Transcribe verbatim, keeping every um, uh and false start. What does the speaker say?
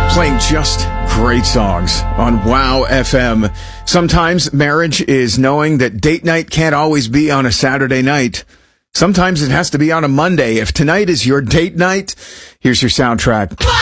Playing just great songs on Wow F M. Sometimes marriage is knowing that date night can't always be on a Saturday night. Sometimes it has to be on a Monday. If tonight is your date night, here's your soundtrack.